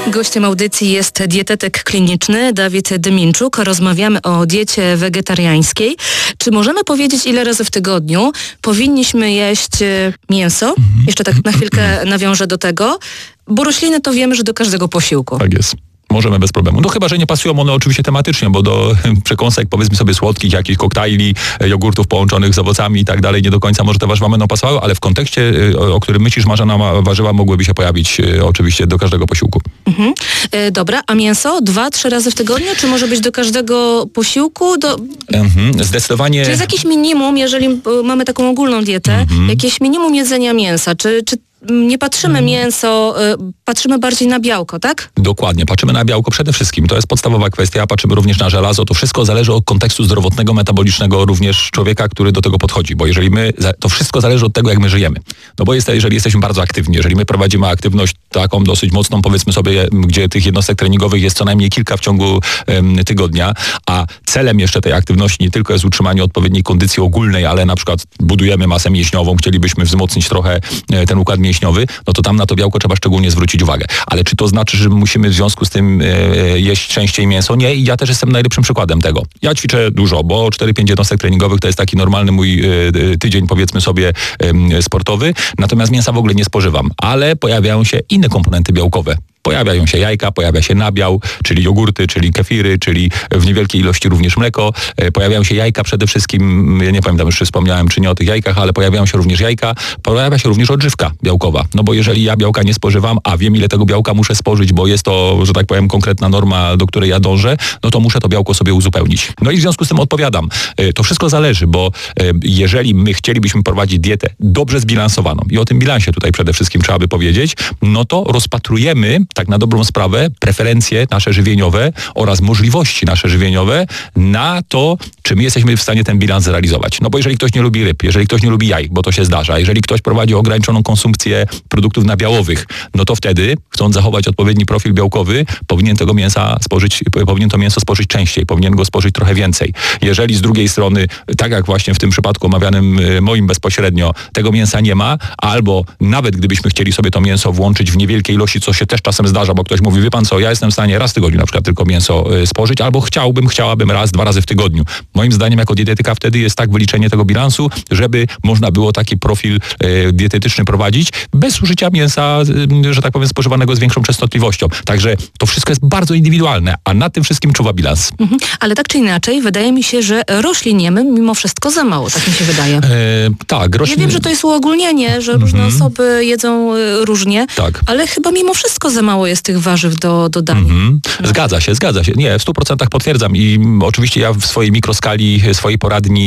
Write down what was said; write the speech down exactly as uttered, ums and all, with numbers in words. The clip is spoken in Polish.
Gościem audycji jest dietetyk kliniczny Dawid Dyminczuk. Rozmawiamy o diecie wegetariańskiej. Czy możemy powiedzieć, ile razy w tygodniu powinniśmy jeść mięso? Jeszcze tak na chwilkę nawiążę do tego, bo rośliny to wiemy, że do każdego posiłku. Tak jest. Możemy bez problemu. No chyba, że nie pasują one oczywiście tematycznie, bo do przekąsek, powiedzmy sobie, słodkich, jakichś koktajli, jogurtów połączonych z owocami i tak dalej, nie do końca może te warzywa będą pasowały, ale w kontekście, o którym myślisz, Marzena, warzywa mogłyby się pojawić oczywiście do każdego posiłku. Mhm. E, dobra, a mięso? Dwa, trzy razy w tygodniu? Czy może być do każdego posiłku? Do... Mhm. Zdecydowanie... Czy jest jakieś minimum, jeżeli mamy taką ogólną dietę, mhm. jakieś minimum jedzenia mięsa? Czy, czy nie patrzymy mięso, y, patrzymy bardziej na białko, tak? Dokładnie, patrzymy na białko przede wszystkim. To jest podstawowa kwestia. Patrzymy również na żelazo. To wszystko zależy od kontekstu zdrowotnego, metabolicznego również człowieka, który do tego podchodzi. Bo jeżeli my, to wszystko zależy od tego, jak my żyjemy. No bo jest, jeżeli jesteśmy bardzo aktywni, jeżeli my prowadzimy aktywność taką dosyć mocną, powiedzmy sobie, gdzie tych jednostek treningowych jest co najmniej kilka w ciągu um, tygodnia, a celem jeszcze tej aktywności nie tylko jest utrzymanie odpowiedniej kondycji ogólnej, ale na przykład budujemy masę mięśniową, chcielibyśmy wzmocnić trochę e, ten układ mięśniowy, no to tam na to białko trzeba szczególnie zwrócić uwagę. Ale czy to znaczy, że musimy w związku z tym e, jeść częściej mięso? Nie, i ja też jestem najlepszym przykładem tego. Ja ćwiczę dużo, bo cztery pięć jednostek treningowych to jest taki normalny mój e, tydzień, powiedzmy sobie, e, sportowy. Natomiast mięsa w ogóle nie spożywam. Ale pojawiają się inne komponenty białkowe. Pojawiają się jajka, pojawia się nabiał, czyli jogurty, czyli kefiry, czyli w niewielkiej ilości również mleko. Pojawiają się jajka przede wszystkim, ja nie pamiętam już, czy wspomniałem, czy nie o tych jajkach, ale pojawiają się również jajka, pojawia się również odżywka białkowa. No bo jeżeli ja białka nie spożywam, a wiem, ile tego białka muszę spożyć, bo jest to, że tak powiem, konkretna norma, do której ja dążę, no to muszę to białko sobie uzupełnić. No i w związku z tym odpowiadam. To wszystko zależy, bo jeżeli my chcielibyśmy prowadzić dietę dobrze zbilansowaną i o tym bilansie tutaj przede wszystkim trzeba by powiedzieć, no to rozpatrujemy tak na dobrą sprawę preferencje nasze żywieniowe oraz możliwości nasze żywieniowe na to, czy my jesteśmy w stanie ten bilans zrealizować. No bo jeżeli ktoś nie lubi ryb, jeżeli ktoś nie lubi jaj, bo to się zdarza, jeżeli ktoś prowadzi ograniczoną konsumpcję produktów nabiałowych, no to wtedy, chcąc zachować odpowiedni profil białkowy, powinien tego mięsa spożyć, powinien to mięso spożyć częściej, powinien go spożyć trochę więcej. Jeżeli z drugiej strony, tak jak właśnie w tym przypadku omawianym moim bezpośrednio, tego mięsa nie ma, albo nawet gdybyśmy chcieli sobie to mięso włączyć w niewielkiej ilości, co się też czasem zdarza, bo ktoś mówi, wie pan co, ja jestem w stanie raz w tygodniu na przykład tylko mięso y, spożyć, albo chciałbym, chciałabym raz, dwa razy w tygodniu. Moim zdaniem jako dietetyka wtedy jest tak wyliczenie tego bilansu, żeby można było taki profil y, dietetyczny prowadzić bez użycia mięsa, y, że tak powiem, spożywanego z większą częstotliwością. Także to wszystko jest bardzo indywidualne, a nad tym wszystkim czuwa bilans. Mhm. Ale tak czy inaczej, wydaje mi się, że roślin jemy mimo wszystko za mało, tak mi się wydaje. E, tak, roślin... Ja wiem, że to jest uogólnienie, że różne mhm. osoby jedzą y, różnie, tak. ale chyba mimo wszystko za mało jest tych warzyw do, do dań. Mhm. Zgadza się, zgadza się. Nie, w stu procentach potwierdzam i oczywiście ja w swojej mikroskali, swojej poradni